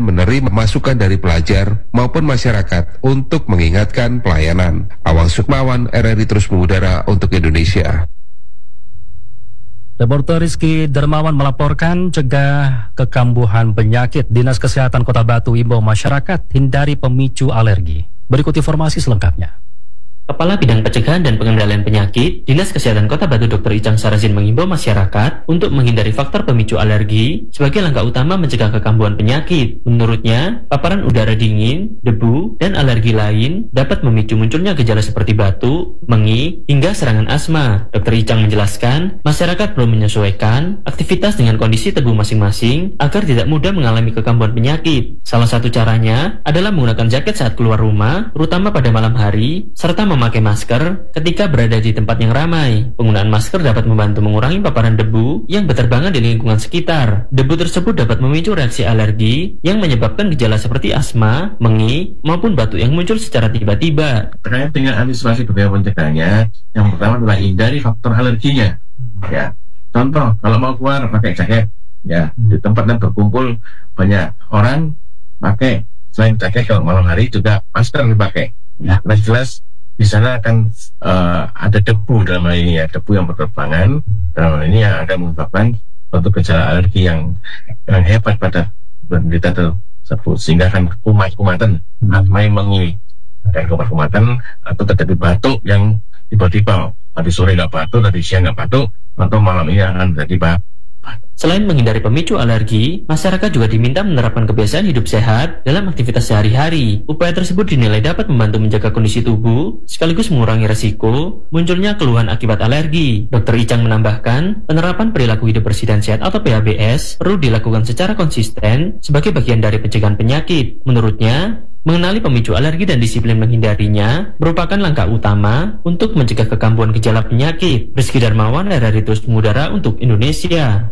dan menerima masukan dari pelajar maupun masyarakat untuk mengingatkan pelayanan. Awang Sukmawan, RRI Terus Mengudara untuk Indonesia. Reporter Rizky Dermawan melaporkan cegah kekambuhan penyakit. Dinas Kesehatan Kota Batu imbau masyarakat hindari pemicu alergi. Berikut informasi selengkapnya. Kepala Bidang Pencegahan dan Pengendalian Penyakit, Dinas Kesehatan Kota Batu Dr. Icang Sarazin mengimbau masyarakat untuk menghindari faktor pemicu alergi sebagai langkah utama mencegah kekambuhan penyakit. Menurutnya, paparan udara dingin, debu, dan alergi lain dapat memicu munculnya gejala seperti batuk, mengi, hingga serangan asma. Dr. Icang menjelaskan, masyarakat perlu menyesuaikan aktivitas dengan kondisi tubuh masing-masing agar tidak mudah mengalami kekambuhan penyakit. Salah satu caranya adalah menggunakan jaket saat keluar rumah, terutama pada malam hari, serta memakai masker ketika berada di tempat yang ramai. Penggunaan masker dapat membantu mengurangi paparan debu yang berterbangan di lingkungan sekitar. Debu tersebut dapat memicu reaksi alergi yang menyebabkan gejala seperti asma, mengi, maupun batuk yang muncul secara tiba-tiba. Terkait dengan antisipasi upaya pencegahannya, yang pertama adalah hindari faktor alerginya. Ya, contoh kalau mau keluar pakai jaket, ya di tempat yang berkumpul banyak orang pakai selain jaket kalau malam hari juga masker dipakai. Ya, jelas di sana akan ada debu dalam hal ini ya, debu yang berterbangan dalam hal ini yang akan menyebabkan suatu gejala alergi yang hebat pada penderita tersebut, sehingga akan kumat-kumatan, asma yang mengi, dan kumat-kumatan atau terjadi batuk yang tiba-tiba tadi sore nggak batuk, tadi siang nggak batuk, atau malam ini akan terjadi batuk. Selain menghindari pemicu alergi, masyarakat juga diminta menerapkan kebiasaan hidup sehat dalam aktivitas sehari-hari. Upaya tersebut dinilai dapat membantu menjaga kondisi tubuh, sekaligus mengurangi resiko munculnya keluhan akibat alergi. Dr. Icang menambahkan, penerapan perilaku hidup bersih dan sehat atau PHBS perlu dilakukan secara konsisten sebagai bagian dari pencegahan penyakit. Menurutnya, mengenali pemicu alergi dan disiplin menghindarinya merupakan langkah utama untuk mencegah kekambuhan gejala penyakit. Rizky Darmawan, RRI Terus Mengudara untuk Indonesia.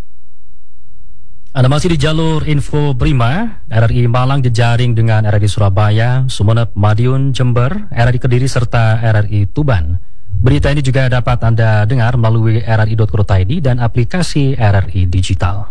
Anda masih di jalur info Prima. RRI Malang jejaring dengan RRI Surabaya, Sumeneb, Madiun, Jember, RRI Kediri, serta RRI Tuban. Berita ini juga dapat Anda dengar melalui rri.co.id dan aplikasi RRI Digital.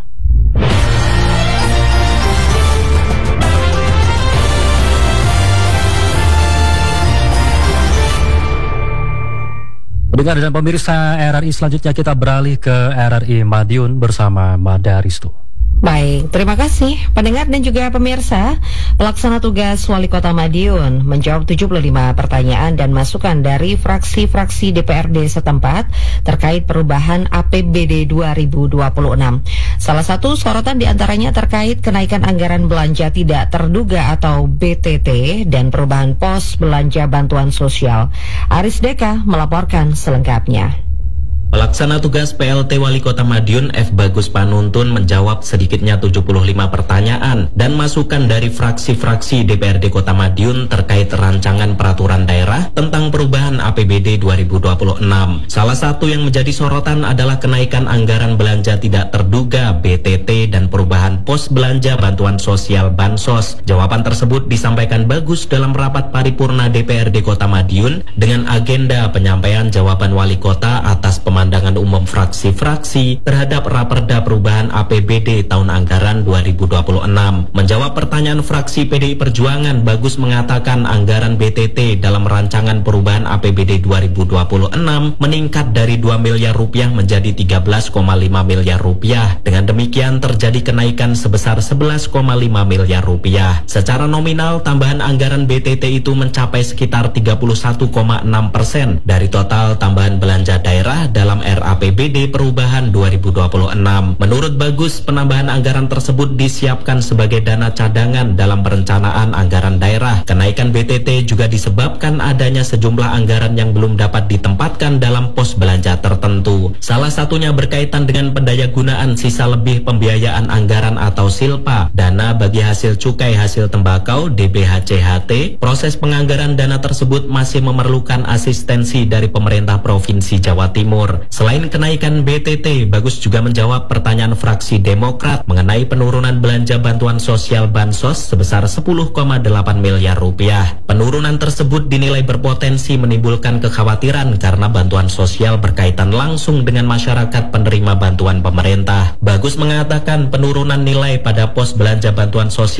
Pendengar dan pemirsa RRI, selanjutnya kita beralih ke RRI Madiun bersama Mada Ristu. Baik, terima kasih pendengar dan juga pemirsa. Pelaksana tugas Wali Kota Madiun menjawab 75 pertanyaan dan masukan dari fraksi-fraksi DPRD setempat terkait perubahan APBD 2026. Salah satu sorotan diantaranya terkait kenaikan anggaran belanja tidak terduga atau BTT dan perubahan pos belanja bantuan sosial. Aris Deka melaporkan selengkapnya. Pelaksana tugas PLT Wali Kota Madiun F. Bagus Panuntun menjawab sedikitnya 75 pertanyaan dan masukan dari fraksi-fraksi DPRD Kota Madiun terkait rancangan peraturan daerah tentang perubahan APBD 2026. Salah satu yang menjadi sorotan adalah kenaikan anggaran belanja tidak terduga BTT dan perubahan pos belanja bantuan sosial Bansos. Jawaban tersebut disampaikan Bagus dalam rapat paripurna DPRD Kota Madiun dengan agenda penyampaian jawaban Wali Kota atas pemandangan umum fraksi-fraksi terhadap Raperda Perubahan APBD tahun anggaran 2026. Menjawab pertanyaan fraksi PDI Perjuangan, Bagus mengatakan anggaran BTT dalam rancangan perubahan APBD 2026 meningkat dari 2 miliar rupiah menjadi 13,5 miliar rupiah. Dengan demikian terjadi kenaikan sebesar 11,5 miliar rupiah. Secara nominal, tambahan anggaran BTT itu mencapai sekitar 31,6% dari total tambahan belanja daerah dalam RAPBD perubahan 2026. Menurut Bagus, penambahan anggaran tersebut disiapkan sebagai dana cadangan dalam perencanaan anggaran daerah. Kenaikan BTT juga disebabkan adanya sejumlah anggaran yang belum dapat ditempatkan dalam pos belanja tertentu. Salah satunya berkaitan dengan pendayagunaan sisa lebih pembiayaan anggaran atau SILPA, dana bagi hasil cukai hasil tembakau DBHCHT. Proses penganggaran dana tersebut masih memerlukan asistensi dari pemerintah Provinsi Jawa Timur. Selain kenaikan BTT, Bagus juga menjawab pertanyaan fraksi Demokrat mengenai penurunan belanja bantuan sosial Bansos sebesar 10,8 miliar rupiah. Penurunan tersebut dinilai berpotensi menimbulkan kekhawatiran karena bantuan sosial berkaitan langsung dengan masyarakat penerima bantuan pemerintah. Bagus mengatakan penurunan nilai pada pos belanja bantuan sosial